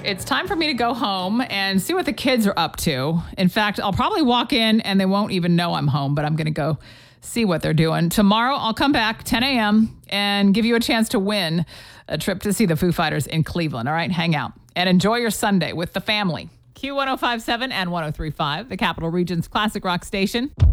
It's time for me to go home and see what the kids are up to. In fact, I'll probably walk in and they won't even know I'm home, but I'm going to go see what they're doing. Tomorrow, I'll come back 10 a.m. and give you a chance to win a trip to see the Foo Fighters in Cleveland. All right, hang out and enjoy your Sunday with the family. Q1057 and 1035, the Capital Region's classic rock station.